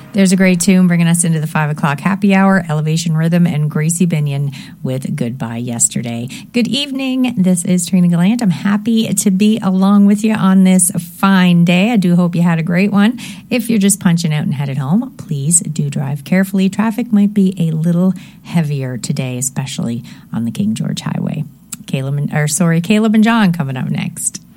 There's a great tune bringing us into the 5 o'clock happy hour. Elevation Rhythm and Gracie Binion with Goodbye Yesterday. Good evening. This is Trina Gallant. I'm happy to be along with you on this fine day. I do hope you had a great one. If you're just punching out and headed home, please do drive carefully. Traffic might be a little heavier today, especially on the King George Highway. Caleb and John coming up next.